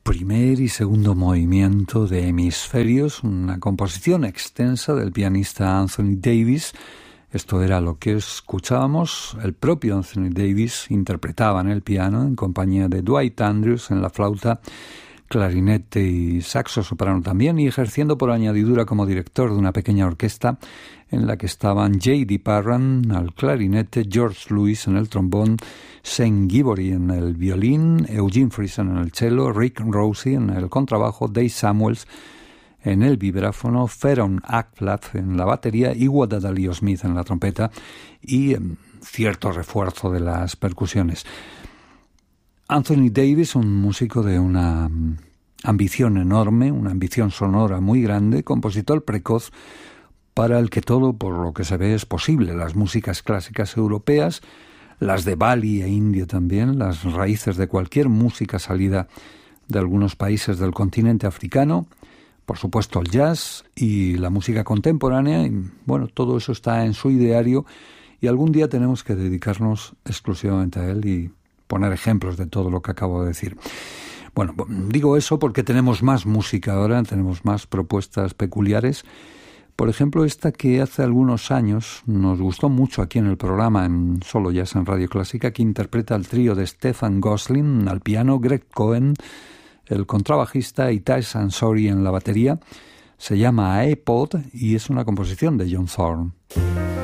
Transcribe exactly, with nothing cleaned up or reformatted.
primer y segundo movimiento de Hemisferios, una composición extensa del pianista Anthony Davis. Esto era lo que escuchábamos. El propio Anthony Davis interpretaba en el piano en compañía de Dwight Andrews en la flauta, clarinete y saxo soprano también, y ejerciendo por añadidura como director de una pequeña orquesta en la que estaban J D Parran al clarinete, George Lewis en el trombón, Shane Gibori en el violín, Eugene Friesen en el cello, Rick Rossi en el contrabajo, Dave Samuels en el vibráfono, Feron Akflat en la batería y Wadadalio Smith en la trompeta y eh, cierto refuerzo de las percusiones. Anthony Davis, un músico de una ambición enorme, una ambición sonora muy grande, compositor precoz para el que todo, por lo que se ve, es posible. Las músicas clásicas europeas, las de Bali e India también, las raíces de cualquier música salida de algunos países del continente africano, por supuesto el jazz y la música contemporánea, y bueno, todo eso está en su ideario y algún día tenemos que dedicarnos exclusivamente a él y poner ejemplos de todo lo que acabo de decir. Bueno, digo eso porque tenemos más música ahora, tenemos más propuestas peculiares. Por ejemplo, esta que hace algunos años nos gustó mucho aquí en el programa, en Solo Jazz en Radio Clásica, que interpreta el trío de Stefan Gosling al piano, Greg Cohen, el contrabajista y Ty Sansori en la batería. Se llama iPod y es una composición de John Thorne.